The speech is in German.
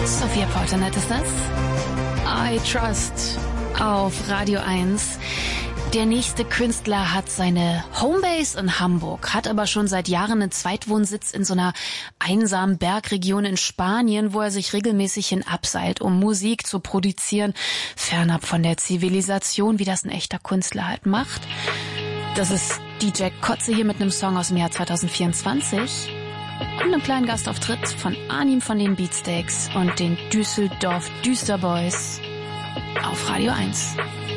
Sophia Portanet ist das. I Trust auf Radio 1. Der nächste Künstler hat seine Homebase in Hamburg, hat aber schon seit Jahren einen Zweitwohnsitz in so einer einsamen Bergregion in Spanien, wo er sich regelmäßig hin abseilt, um Musik zu produzieren, fernab von der Zivilisation, wie das ein echter Künstler halt macht. Das ist DJ Kotze hier mit einem Song aus dem Jahr 2024 und einem kleinen Gastauftritt von Arnim von den Beatsteaks und den Düsseldorf Düsterboys auf Radio 1.